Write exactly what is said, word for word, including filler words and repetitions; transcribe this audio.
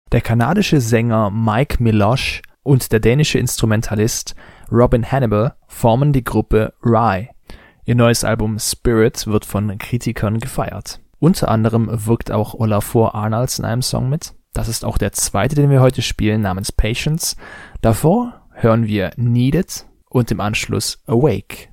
Der kanadische Sänger Mike Milosh und der dänische Instrumentalist Robin Hannibal formen die Gruppe Rhye. Ihr neues Album Spirit wird von Kritikern gefeiert. Unter anderem wirkt auch Olafur Arnalds in einem Song mit. Das ist auch der zweite, den wir heute spielen, namens Patience. Davor hören wir Need It und im Anschluss Awake.